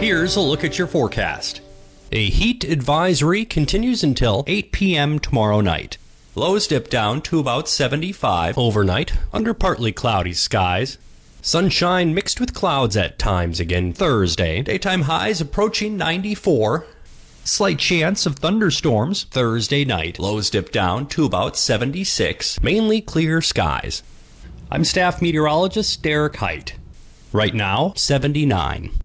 Here's a look at your forecast. A heat advisory continues until 8 p.m. tomorrow night. Lows dip down to about 75 overnight under partly cloudy skies. Sunshine mixed with clouds at times again Thursday. Daytime highs approaching 94. Slight chance of thunderstorms Thursday night. Lows dip down to about 76. Mainly clear skies. I'm staff meteorologist Derek Height. Right now, 79.